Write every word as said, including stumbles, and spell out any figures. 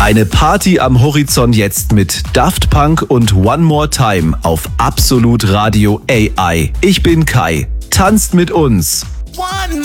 Eine Party am Horizont jetzt mit Daft Punk und One More Time auf Absolut Radio A I. Ich bin Kai. Tanzt mit uns. One more